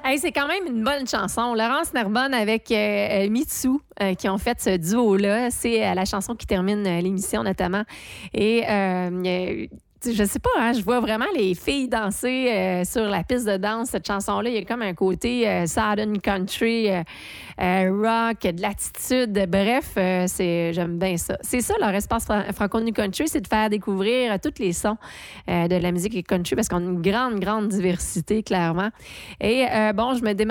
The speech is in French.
Hey, c'est quand même une bonne chanson. Laurence Narbonne avec Mitsou qui ont fait ce duo-là. C'est la chanson qui termine l'émission notamment. Et je sais pas, hein, je vois vraiment les filles danser sur la piste de danse. Cette chanson-là, il y a comme un côté Southern Country, rock, de l'attitude. Bref, j'aime bien ça. C'est ça, leur espace francophone country, c'est de faire découvrir tous les sons de la musique country parce qu'on a une grande, grande diversité, clairement. Et bon, je me démarre